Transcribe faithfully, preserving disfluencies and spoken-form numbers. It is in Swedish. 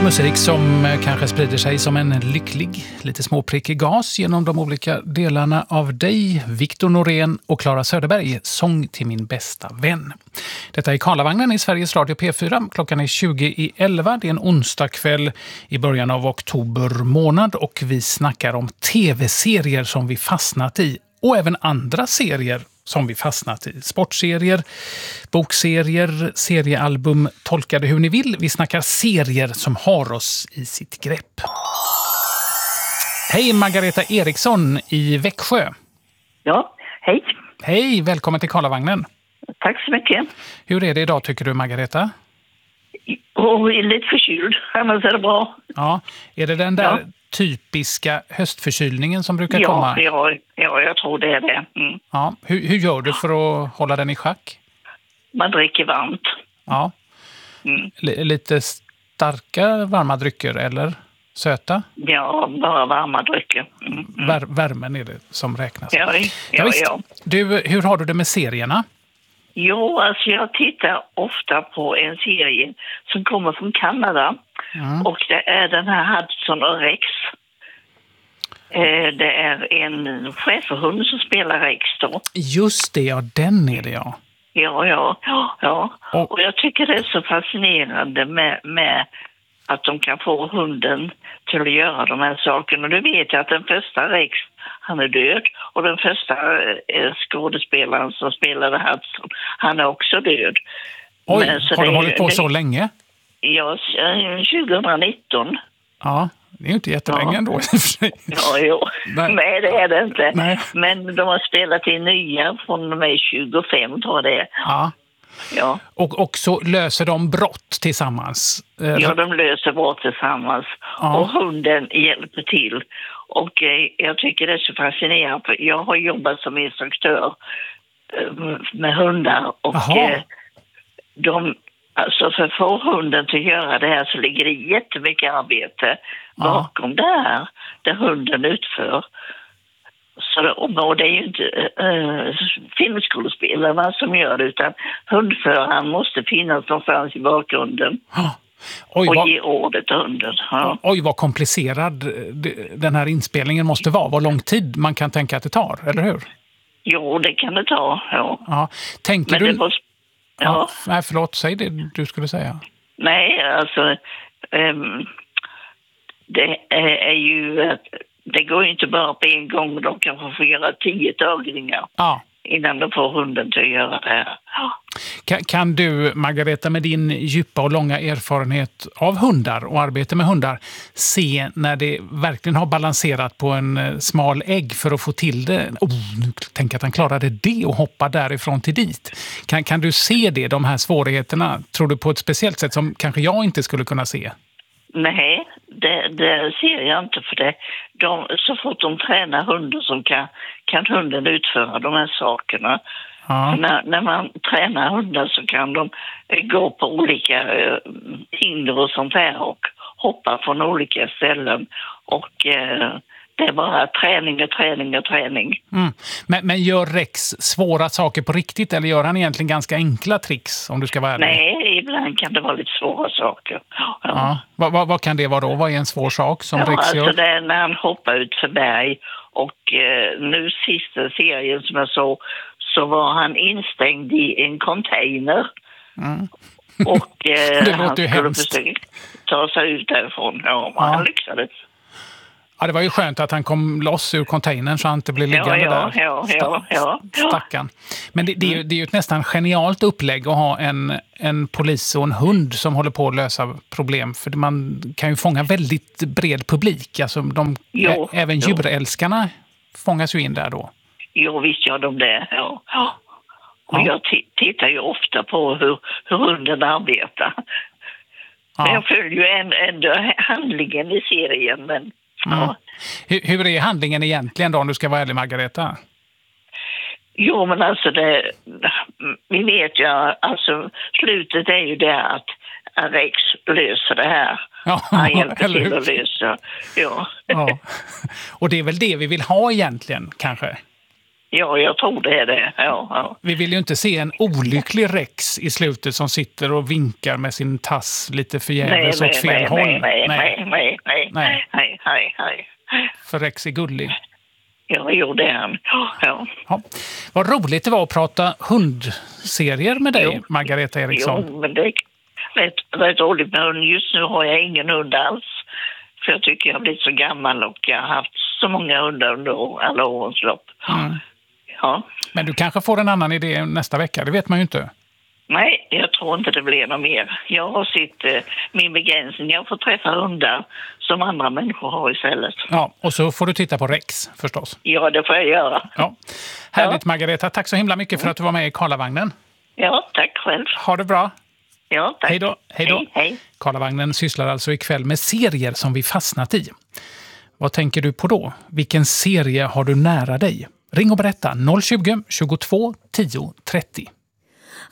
Musik som kanske sprider sig som en lycklig, lite småprickig gas genom de olika delarna av dig, Victor Norén och Clara Söderberg, sång till min bästa vän. Detta är Karlavagnen i Sveriges Radio P fyra. Klockan är tjugo i elva. Det är en onsdag kväll i början av oktober månad och vi snackar om tv-serier som vi fastnat i och även andra serier som vi fastnat i. Sportserier, bokserier, seriealbum, tolka det hur ni vill. Vi snackar serier som har oss i sitt grepp. Hej Margareta Eriksson i Växjö. Ja, hej. Hej, välkommen till Karlavagnen. Tack så mycket. Hur är det idag tycker du Margareta? Och lite förkyld, annars är det bra. Ja, är det den där ja. typiska höstförkylningen som brukar ja, komma? Ja, ja, jag tror det är det. Mm. Ja, hur, hur gör du för att hålla den i schack? Man dricker varmt. Ja, mm. L- lite starka varma drycker eller söta? Ja, bara varma drycker. Mm. Mm. Vär- värmen är det som räknas. Ja, ja, ja, ja. Du, hur har du det med serierna? Jo, alltså jag tittar ofta på en serie som kommer från Kanada. Mm. Och det är den här Hudson och Rex. Eh, det är en schäferhund som spelar Rex då. Just det, ja, den är det ja. Ja, ja, ja. ja. Och, och jag tycker det är så fascinerande med, med att de kan få hunden till att göra de här sakerna. Och du vet att den första Rex, han är död. Och den första eh, skådespelaren som spelade Hudson, han är också död. Oj, Men, så har de hållit på det, så länge? Ja, tjugonitton. Ja, det är ju inte jättelänge ja. ändå. ja, jo. Nej. Nej, det är det inte. Nej. Men de har spelat in nya från och med tjugofem, tror jag det är. Ja. Ja. Och, och så löser de brott tillsammans? Ja, de löser brott tillsammans. Ja. Och hunden hjälper till. Och eh, jag tycker det är så fascinerande. För jag har jobbat som instruktör eh, med hundar. Och eh, de... Alltså för att få hunden till att göra det här så ligger det jättemycket arbete bakom ja. det här, det hunden utför. Så det, och det är ju inte äh, filmskådespelarna som gör det, utan hundföraren måste finnas någonstans i bakgrunden. Ja. Oj, och vad, ge ordet till hunden. Ja. Oj, vad komplicerad den här inspelningen måste vara. Vad lång tid man kan tänka att det tar, eller hur? Jo, det kan det ta, ja. ja. Tänker Men du... det måste... Ja. Ja, nej, förlåt, säg det du skulle säga. Nej, alltså um, det är, är ju att det går ju inte bara på en gång. De kan få göra tio tagningar ja. innan de får hunden till att göra det här. Ja. Kan, kan du, Margareta, med din djupa och långa erfarenhet av hundar och arbete med hundar se när det verkligen har balanserat på en smal ägg för att få till det? Oh, nu tänker jag att han klarade det och hoppa därifrån till dit. Kan, kan du se det, de här svårigheterna, tror du, på ett speciellt sätt som kanske jag inte skulle kunna se? Nej, det, det ser jag inte för det. De, så fort de tränar hundar som kan, kan hunden utföra de här sakerna. Ja. När, när man tränar hundar så kan de gå på olika eh, hinder och sånt här och hoppa från olika ställen. Och eh, det är bara träning och träning och träning. Mm. Men, men gör Rex svåra saker på riktigt eller gör han egentligen ganska enkla tricks om du ska vara ärlig? Nej, ibland kan det vara lite svåra saker. Ja. Ja. Vad, vad, vad kan det vara då? Vad är en svår sak som ja, Rex alltså gör? Det är när han hoppar ut för berg och eh, nu sista serien som jag såg så var han instängd i en container. Mm. Och eh, det han låter ju skulle hemskt. försöka ta sig ut därifrån. Ja, ja. Han lyckades. Ja, det var ju skönt att han kom loss ur containern så han inte blev liggande ja, ja, där. Ja, ja, ja, ja. Stackarn. Men det, det, är ju, det är ju ett nästan genialt upplägg att ha en, en polis och en hund som håller på att lösa problem. För man kan ju fånga väldigt bred publik. Alltså de, jo, ä, även jo. djurälskarna fångas ju in där då. Jo, visst gör de det. Ja. Och ja. jag t- tittar ju ofta på hur, hur hunden arbetar. Ja. Men jag följer ju ändå handlingen i serien. Men, mm. ja. hur, hur är handlingen egentligen då, om du ska vara ärlig, Margareta? Jo, men alltså det... Vi vet ju, alltså slutet är ju det att Rex löser det här. Ja, han hjälper till att lösa. Ja. ja. Och det är väl det vi vill ha egentligen, kanske? Ja, jag tror det är det. Ja, ja. Vi vill ju inte se en olycklig Rex i slutet som sitter och vinkar med sin tass lite förgäves åt fel nej, håll. Nej, nej, nej, nej, nej, Nej. nej, nej, nej. För Rex är gullig. Ja, jo, det är han. Ja. Ja. Vad roligt det var att prata hundserier med dig, Jo. Margareta Eriksson. Jo, men det är rätt, rätt roligt med hund. Just nu har jag ingen hund alls. För jag tycker jag har blivit så gammal och jag har haft så många hundar under alla årens lopp. Mm. Ja. Men du kanske får en annan idé nästa vecka, det vet man ju inte. Nej, jag tror inte det blir något mer. Jag har sitt, eh, min begränsning. Jag får träffa hundar som andra människor har istället. Ja, och så får du titta på Rex förstås. Ja, det får jag göra. Ja. Härligt Ja. Margareta, tack så himla mycket för att du var med i Karlavagnen. Ja, tack själv. Ha det bra. Ja, tack. Hej då. Hej då. Hej, hej. Karlavagnen sysslar alltså ikväll med serier som vi fastnat i. Vad tänker du på då? Vilken serie har du nära dig? Ring och berätta noll tjugo, tjugotvå, tio, trettio.